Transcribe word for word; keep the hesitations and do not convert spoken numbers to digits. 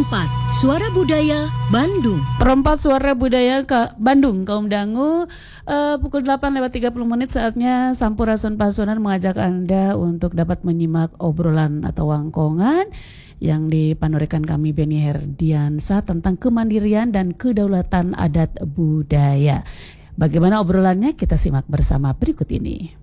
Perempat Suara Budaya Bandung. Perempat Suara Budaya Ka Bandung, kaum dangu. uh, Pukul delapan lewat tiga puluh menit saatnya Sampurasun Pasundan mengajak Anda untuk dapat menyimak obrolan atau wangkongan yang dipanurikan kami Beni Herdiansa tentang kemandirian dan kedaulatan adat budaya. Bagaimana obrolannya? Kita simak bersama berikut ini.